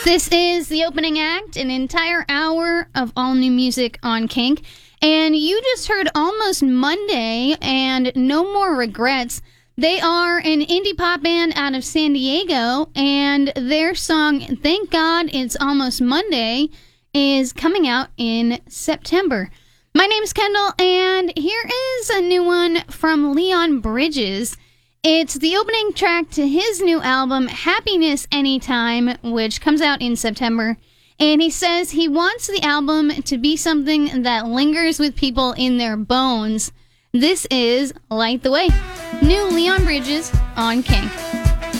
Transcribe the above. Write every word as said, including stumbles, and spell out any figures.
This is the opening act, an entire hour of all new music on Kink. And you just heard Almost Monday and No More Regrets. They are an indie pop band out of San Diego, and their song, Thank God It's Almost Monday, is coming out in September. My name's Kendall, and here is a new one from Leon Bridges. It's the opening track to his new album, Happiness Anytime, which comes out in September. And he says he wants the album to be something that lingers with people in their bones. This is Light the Way. New Leon Bridges on Kink.